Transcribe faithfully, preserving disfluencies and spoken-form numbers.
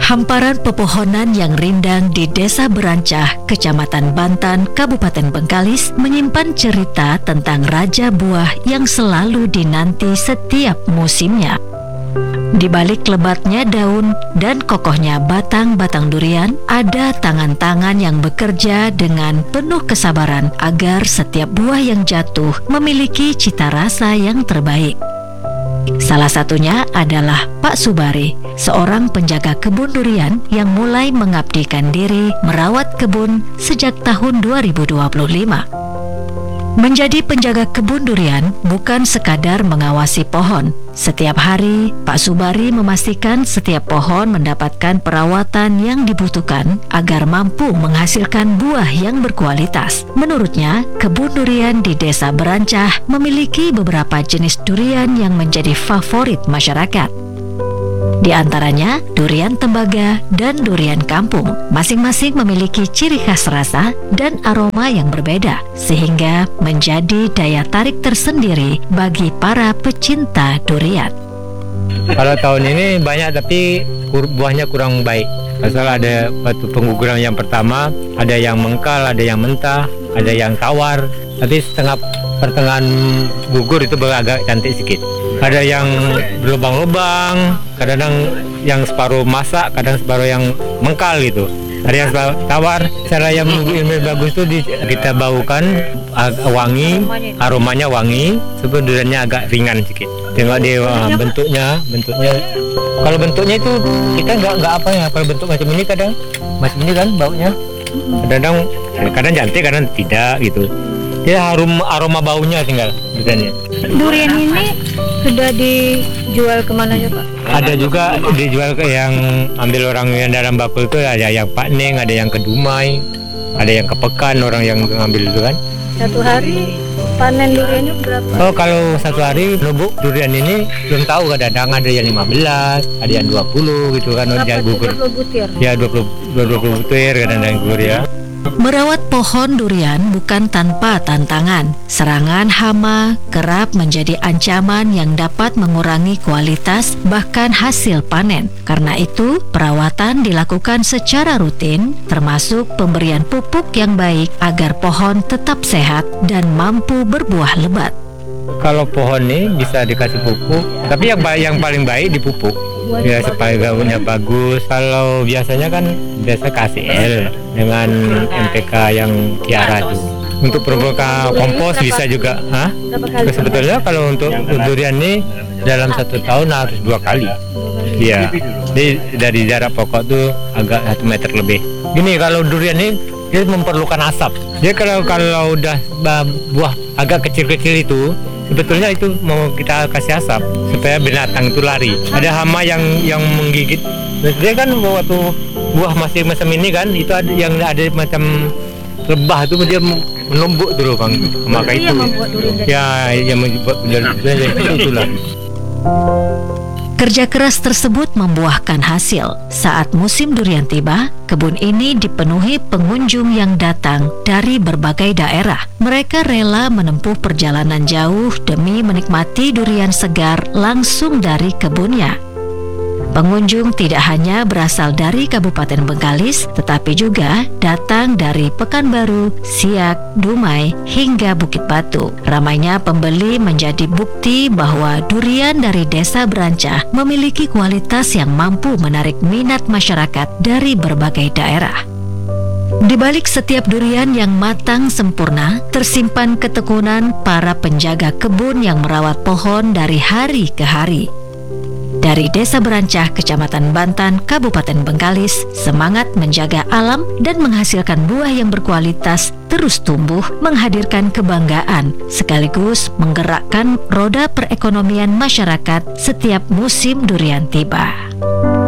Hamparan pepohonan yang rindang di Desa Berancah, Kecamatan Bantan, Kabupaten Bengkalis menyimpan cerita tentang raja buah yang selalu dinanti setiap musimnya. Di balik lebatnya daun dan kokohnya batang-batang durian, ada tangan-tangan yang bekerja dengan penuh kesabaran agar setiap buah yang jatuh memiliki cita rasa yang terbaik. Salah satunya adalah Pak Subari, seorang penjaga kebun durian yang mulai mengabdikan diri merawat kebun sejak tahun dua ribu dua puluh lima. Menjadi penjaga kebun durian bukan sekadar mengawasi pohon. Setiap hari, Pak Subari memastikan setiap pohon mendapatkan perawatan yang dibutuhkan agar mampu menghasilkan buah yang berkualitas. Menurutnya, kebun durian di Desa Berancah memiliki beberapa jenis durian yang menjadi favorit masyarakat. Di antaranya durian tembaga dan durian kampung. Masing-masing memiliki ciri khas rasa dan aroma yang berbeda, sehingga menjadi daya tarik tersendiri bagi para pecinta durian. Kalau tahun ini banyak tapi buahnya kurang baik. Asal ada batu pengguguran yang pertama, ada yang mengkal, ada yang mentah, ada yang tawar. Tapi setengah pertengahan gugur itu agak cantik sedikit. Ada yang berlubang-lubang, kadang yang separuh masak, kadang separuh yang mengkal gitu. Ada yang tawar. Cara yang lebih bagus itu di, kita baukan wangi, aromanya wangi, sebenarnya agak ringan sedikit. Tengok dia uh, bentuknya, bentuknya. Kalau bentuknya itu kita nggak nggak apa ya. Kalau bentuk macam ini kadang macam ini kan baunya. Kadang kadang cantik, kadang tidak gitu. Dia harum aroma baunya tinggal biasanya. Durian ini sudah dijual kemana ya Pak? Ada juga dijual ke yang ambil orang yang dalam bakul itu, ada yang Pak Neng, ada yang ke Dumai, ada yang ke Pekan orang yang ngambil itu kan. Satu hari panen duriannya berapa? Oh kalau satu hari nubuk durian ini belum tahu, kadang ada yang lima belas, ada yang dua puluh gitu kan. Berapa? gugur. dua puluh butir? Ya dua puluh, dua puluh butir kadang-kadang gugur ya. Merawat pohon durian bukan tanpa tantangan. Serangan hama kerap menjadi ancaman yang dapat mengurangi kualitas bahkan hasil panen. Karena itu, perawatan dilakukan secara rutin, termasuk pemberian pupuk yang baik agar pohon tetap sehat dan mampu berbuah lebat. Kalau pohon ini bisa dikasih pupuk, tapi yang yang paling baik dipupuk. Ya supaya daunnya bagus. Kalau biasanya kan biasa K C L dengan M P K yang Tiara itu. Untuk perbuka kompos bisa juga. Hah? Sebetulnya kalau untuk durian ini dalam satu tahun harus dua kali. Iya. Jadi dari jarak pokok tuh agak satu meter lebih. Gini kalau durian ini dia memerlukan asap. Dia kalau kalau udah buah agak kecil-kecil itu, sebetulnya itu mau kita kasih asap supaya binatang itu lari. Ada hama yang yang menggigit. Dia kan waktu buah masih macam ini kan, itu ada yang ada macam lebah itu dia menumbuk dulu bang. Maka itu ya yang membuat durian itu itulah. Kerja keras tersebut membuahkan hasil. Saat musim durian tiba, kebun ini dipenuhi pengunjung yang datang dari berbagai daerah. Mereka rela menempuh perjalanan jauh demi menikmati durian segar langsung dari kebunnya. Pengunjung tidak hanya berasal dari Kabupaten Bengkalis, tetapi juga datang dari Pekanbaru, Siak, Dumai, hingga Bukit Batu. Ramainya pembeli menjadi bukti bahwa durian dari Desa Berancah memiliki kualitas yang mampu menarik minat masyarakat dari berbagai daerah. Di balik setiap durian yang matang sempurna, tersimpan ketekunan para penjaga kebun yang merawat pohon dari hari ke hari. Dari Desa Berancah, Kecamatan Bantan, Kabupaten Bengkalis, semangat menjaga alam dan menghasilkan buah yang berkualitas terus tumbuh, menghadirkan kebanggaan, sekaligus menggerakkan roda perekonomian masyarakat setiap musim durian tiba.